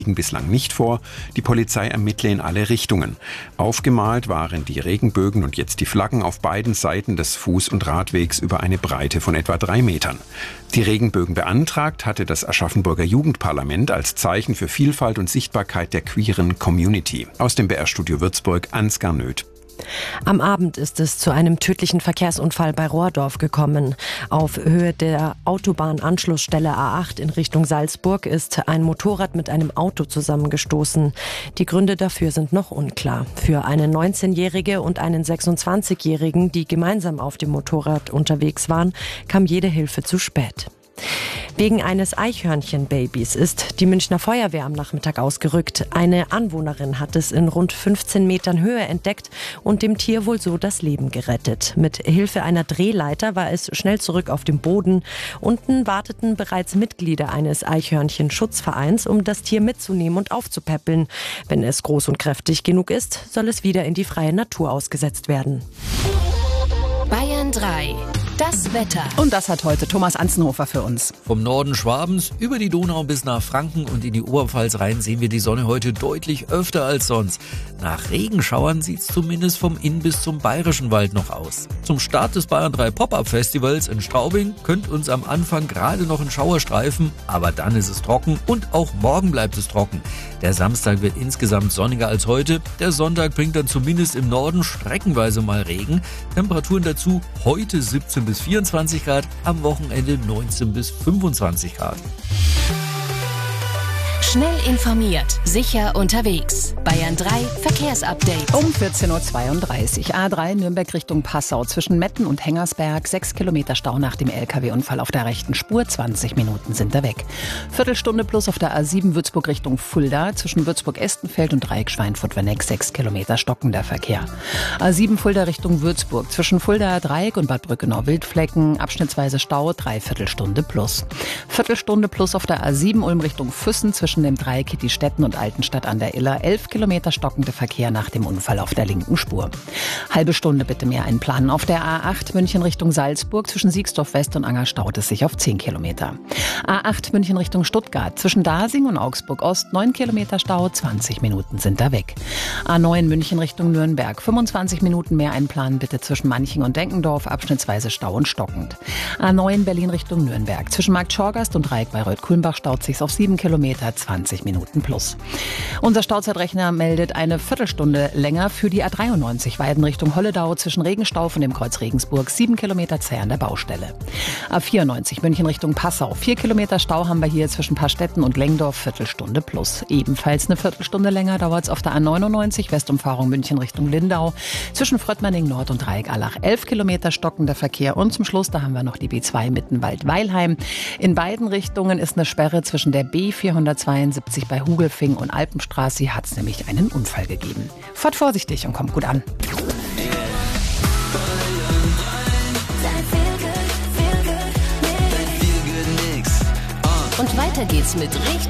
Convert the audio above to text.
liegen bislang nicht vor. Die Polizei ermittle in alle Richtungen. Aufgemalt waren die Regenbögen und jetzt die Flaggen auf beiden Seiten des Fuß- und Radwegs über eine Breite von etwa 3 Metern. Die Regenbögen beantragt hatte das Aschaffenburger Jugendparlament als Zeichen für Vielfalt und Sichtbarkeit der queeren Community. Aus dem BR-Studio Würzburg, Ansgar Nöth. Am Abend ist es zu einem tödlichen Verkehrsunfall bei Rohrdorf gekommen. Auf Höhe der Autobahnanschlussstelle A8 in Richtung Salzburg ist ein Motorrad mit einem Auto zusammengestoßen. Die Gründe dafür sind noch unklar. Für eine 19-Jährige und einen 26-Jährigen, die gemeinsam auf dem Motorrad unterwegs waren, kam jede Hilfe zu spät. Wegen eines Eichhörnchenbabys ist die Münchner Feuerwehr am Nachmittag ausgerückt. Eine Anwohnerin hat es in rund 15 Metern Höhe entdeckt und dem Tier wohl so das Leben gerettet. Mit Hilfe einer Drehleiter war es schnell zurück auf dem Boden. Unten warteten bereits Mitglieder eines Eichhörnchenschutzvereins, um das Tier mitzunehmen und aufzupäppeln. Wenn es groß und kräftig genug ist, soll es wieder in die freie Natur ausgesetzt werden. Bayern 3. Das Wetter. Und das hat heute Thomas Anzenhofer für uns. Vom Norden Schwabens über die Donau bis nach Franken und in die Oberpfalz rein sehen wir die Sonne heute deutlich öfter als sonst. Nach Regenschauern sieht es zumindest vom Inn bis zum Bayerischen Wald noch aus. Zum Start des Bayern 3 Pop-Up Festivals in Straubing könnte uns am Anfang gerade noch ein Schauer streifen, aber dann ist es trocken und auch morgen bleibt es trocken. Der Samstag wird insgesamt sonniger als heute. Der Sonntag bringt dann zumindest im Norden streckenweise mal Regen. Temperaturen dazu heute 17 bis 24 Grad, am Wochenende 19 bis 25 Grad. Schnell informiert, sicher unterwegs. Bayern 3 Verkehrsupdate. Um 14.32 Uhr. A3 Nürnberg Richtung Passau. Zwischen Metten und Hengersberg 6 Kilometer Stau nach dem LKW-Unfall auf der rechten Spur. 20 Minuten sind da weg. Viertelstunde plus auf der A7 Würzburg Richtung Fulda. Zwischen Würzburg-Estenfeld und Dreieck Schweinfurt-Werneck 6 Kilometer stockender Verkehr. A7 Fulda Richtung Würzburg. Zwischen Fulda Dreieck und Bad Brückenau-Wildflecken. Abschnittsweise Stau. Dreiviertelstunde plus. Viertelstunde plus auf der A7 Ulm Richtung Füssen. Zwischen dem Dreieck Kittistetten und Altenstadt an der Iller 11 Kilometer stockende Verkehr nach dem Unfall auf der linken Spur. Halbe Stunde bitte mehr einplanen. Auf der A8 München Richtung Salzburg zwischen Siegsdorf West und Anger staut es sich auf 10 Kilometer. A8 München Richtung Stuttgart zwischen Dasing und Augsburg Ost 9 Kilometer Stau, 20 Minuten sind da weg. A9 München Richtung Nürnberg 25 Minuten mehr einplanen bitte zwischen Manching und Denkendorf, abschnittsweise Stau und stockend. A9 Berlin Richtung Nürnberg zwischen Markt Schorgast und Dreieck Bayreuth-Kulmbach staut sich auf 7 Kilometer, 20 Minuten plus. Unser Stauzeitrechner meldet eine Viertelstunde länger für die A93 Weiden Richtung Holledau zwischen Regenstauf und dem Kreuz Regensburg 7 Kilometer zäh an der Baustelle. A94 München Richtung Passau 4 Kilometer Stau haben wir hier zwischen Paarstetten und Lengdorf, Viertelstunde plus. Ebenfalls eine Viertelstunde länger dauert es auf der A99 Westumfahrung München Richtung Lindau zwischen Fröttmanning Nord und Dreieck-Allach 11 Kilometer stockender Verkehr und zum Schluss da haben wir noch die B2 Mittenwald-Weilheim. In beiden Richtungen ist eine Sperre zwischen der B472 bei Hugelfing und Alpenstraße. Hier hat es nämlich einen Unfall gegeben. Fahrt vorsichtig und kommt gut an. Und weiter geht's mit richtig